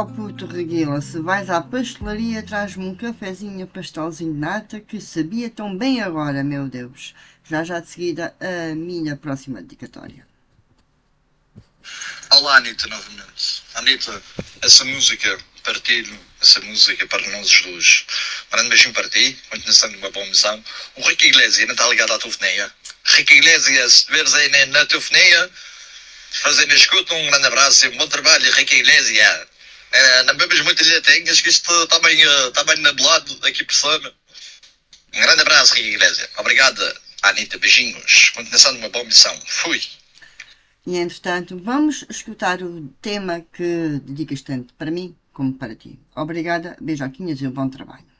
ó puto Reguila, se vais à pastelaria, traz-me um cafezinho, pastelzinho de nata, que sabia tão bem agora, meu Deus. Já já de seguida a minha próxima dedicatória. Olá, Anitta, novamente. Anitta, essa música, partilho essa música para nós os dois. Um grande beijinho para ti, continuação de uma boa missão. O Ricky Iglesias não está ligado à telefonia. Ricky Iglesias, se estiveres aí na telefonia, fazendo escuta, um grande abraço e um bom trabalho, Ricky Iglesias. Não bebes muitas latinhas, que isto está bem nabelado aqui por cima. Um grande abraço, Ricky Iglesias. Obrigada, Anitta, beijinhos. Continuação de uma boa missão. Fui. E entretanto, vamos escutar o tema que dedicas tanto para mim como para ti. Obrigada, beijoquinhas e um bom trabalho.